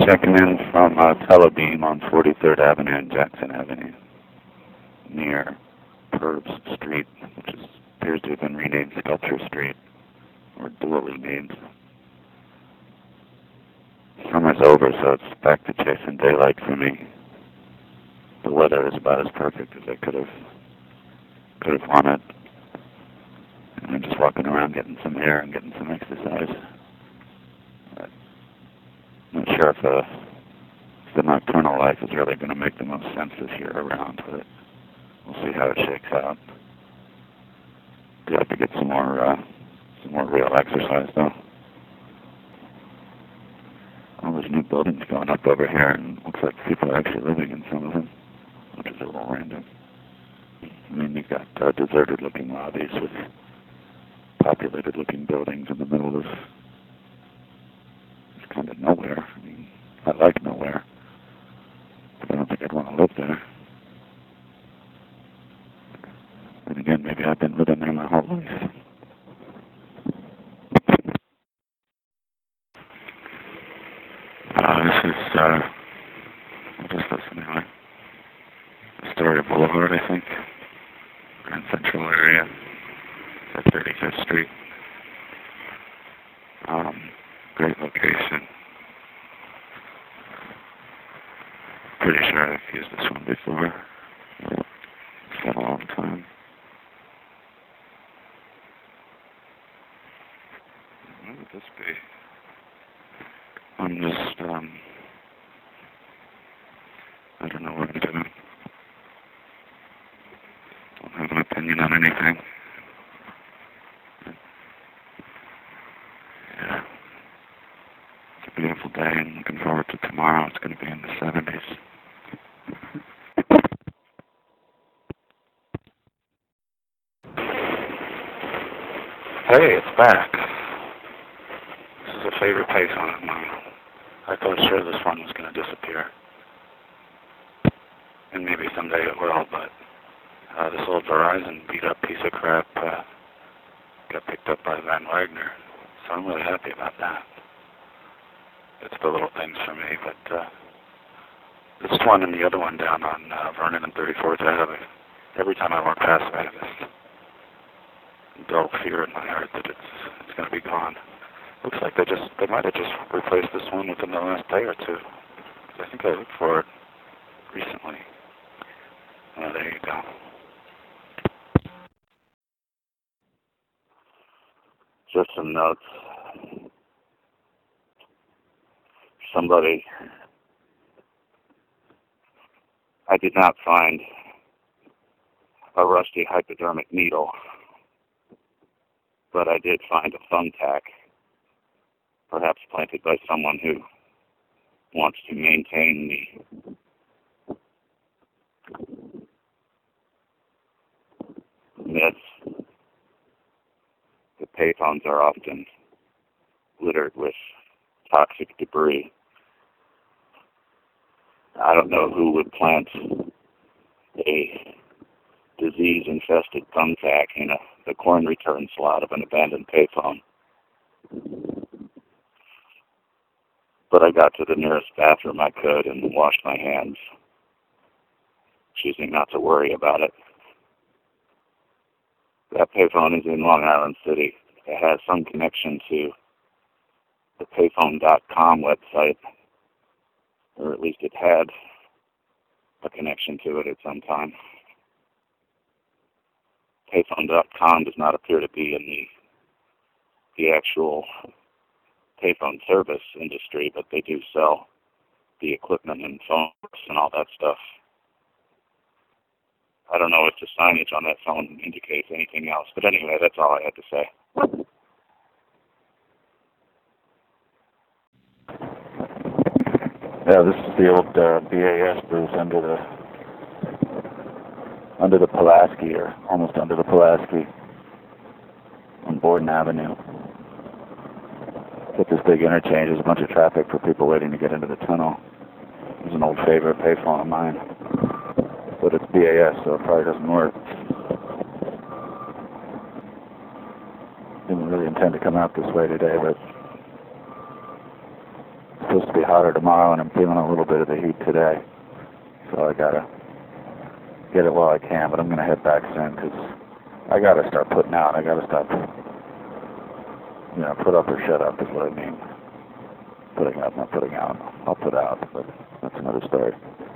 Checking in from Telebeam on 43rd Avenue and Jackson Avenue, near Purves Street, which appears to have been renamed Sculpture Street, or dually named. Summer's over, so it's back to chasing daylight for me. The weather is about as perfect as I could have wanted. And I'm just walking around getting some air and getting some exercise. I'm not sure if the nocturnal life is really going to make the most sense this year around, but we'll see how it shakes out. Do have to get some more real exercise though. All these new buildings going up over here, and it looks like people are actually living in some of them, which is a little random. I mean, you've got deserted-looking lobbies with populated-looking buildings in the middle of it's kind of nowhere. I mean, I like nowhere, but I don't think I'd want to live there. And again, maybe I've been living there my whole life. This is, what is this anyway? Astoria Boulevard, I think. Grand Central area. At 35th Street. Great location. Pretty sure I've used this one before. It's been a long time. What would this be? I'm just, I don't know what I'm doing. Don't have an opinion on anything. Yeah. It's a beautiful day and looking forward to tomorrow. It's going to be in the 70s. Hey, it's back. This is a favorite payphone of mine. I thought sure this one was going to disappear. And maybe someday it will, but this old Verizon beat-up piece of crap got picked up by Van Wagner. So I'm really happy about that. It's the little things for me, but this one and the other one down on Vernon and 34th Ave, every time I walk past it, I have this dull fear in my heart that it's going to be gone. Looks like they might have just replaced this one within the last day or two. I think I looked for it recently. Oh, there you go. Just some notes. Somebody, I did not find a rusty hypodermic needle, but I did find a thumbtack, perhaps planted by someone who wants to maintain the myths that payphones are often littered with toxic debris. I don't know who would plant a disease-infested thumbtack in the coin return slot of an abandoned payphone. But I got to the nearest bathroom I could and washed my hands, choosing not to worry about it. That payphone is in Long Island City. It has some connection to the payphone.com website, or at least it had a connection to it at some time. Payphone.com does not appear to be in the actual payphone service industry, but they do sell the equipment and phones and all that stuff. I don't know if the signage on that phone indicates anything else, but anyway, that's all I had to say. Yeah, this is the old BAS booth under the Pulaski, or almost under the Pulaski, on Borden Avenue. Got this big interchange. There's a bunch of traffic for people waiting to get into the tunnel. It's an old favorite payphone of mine, but it's BAS, so it probably doesn't work. Didn't really intend to come out this way today, but supposed to be hotter tomorrow, and I'm feeling a little bit of the heat today. So I gotta get it while I can, but I'm gonna head back soon because I gotta start putting out. I gotta stop, put up or shut up is what I mean. Putting up, not putting out. I'll put out, but that's another story.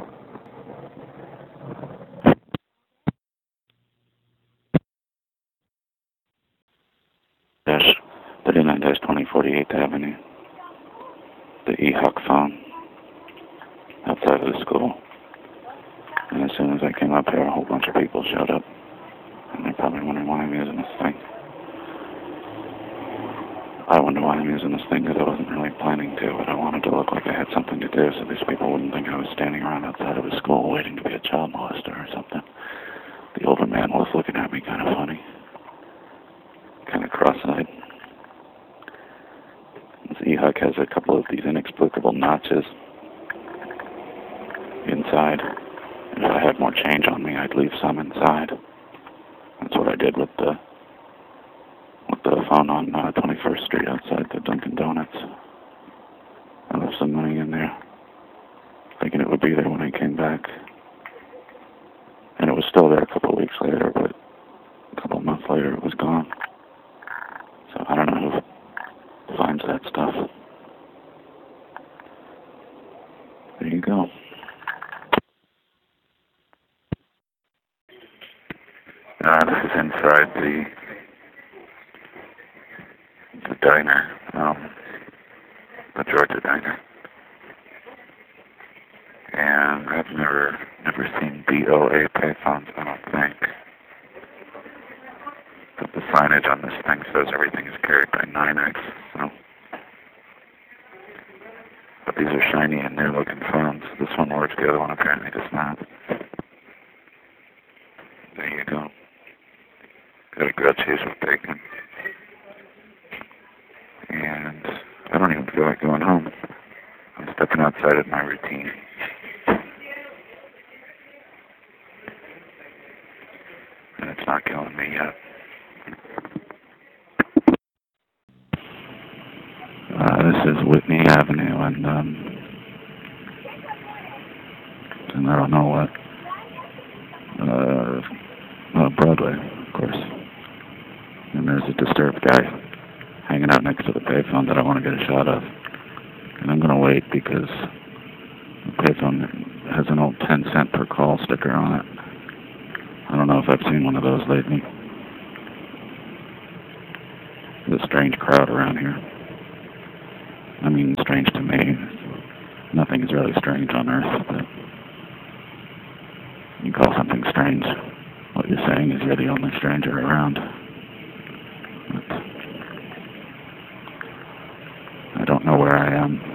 Dash 39-2048th Avenue. The E-Huck phone outside of the school. And as soon as I came up here, a whole bunch of people showed up. And they're probably wondering why I'm using this thing. I wonder why I'm using this thing because I wasn't really planning to, but I wanted to look like I had something to do so these people wouldn't think I was standing around outside of a school waiting to be a child molester or something. The older man was looking at me kind of funny. Kind of cross-eyed. This E-Huck has a couple of these inexplicable notches inside. If I had more change on me, I'd leave some inside. That's what I did with the phone on 21st Street outside the Dunkin' Donuts. I left some money in there, thinking it would be there when I came back. And it was still there a couple of weeks later, but a couple of months later it was gone. So I don't know who finds that stuff. There you go. This is inside the diner, the Georgia diner. And I've never seen BOA payphones, I don't think. But the signage on this thing says everything is carried by 9X, so. But these are shiny and new looking phones. This one works, the other one apparently does not. There you go. Got a grilled cheese with bacon. And I don't even feel like going home. I'm stepping outside of my routine. And it's not killing me yet. This is Whitney Avenue and I don't know what. Broadway, of course. And there's a disturbed guy hanging out next to the payphone that I want to get a shot of. And I'm going to wait because the payphone has an old 10-cent per call sticker on it. I don't know if I've seen one of those lately. There's a strange crowd around here. I mean, strange to me. Nothing is really strange on Earth, but you call something strange. What you're saying is you're the only stranger around. But I don't know where I am.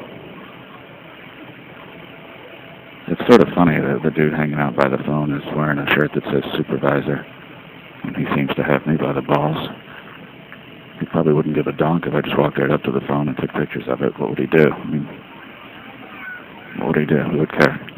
It's sort of funny that the dude hanging out by the phone is wearing a shirt that says supervisor, and he seems to have me by the balls. He probably wouldn't give a donk if I just walked right up to the phone and took pictures of it. What would he do? I mean, what would he do? Who would care?